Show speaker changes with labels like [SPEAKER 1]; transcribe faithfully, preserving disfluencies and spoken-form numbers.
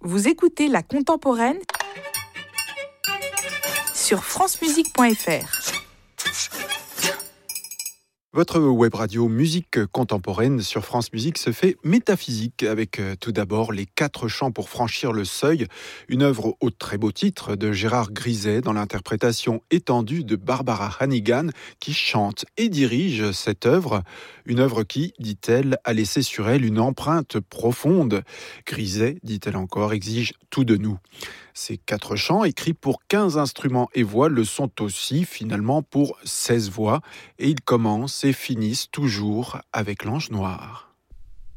[SPEAKER 1] Vous écoutez La Contemporaine sur francemusique point f r.
[SPEAKER 2] Votre web radio musique contemporaine sur France Musique se fait métaphysique avec euh, tout d'abord les quatre chants pour franchir le seuil, une œuvre au très beau titre de Gérard Griset dans l'interprétation étendue de Barbara Hannigan qui chante et dirige cette œuvre, une œuvre qui, dit-elle, a laissé sur elle une empreinte profonde. Griset, dit-elle encore, exige tout de nous. Ces quatre chants, écrits pour quinze instruments et voix, le sont aussi finalement pour seize voix, et ils commencent et finissent toujours avec l'Ange noir.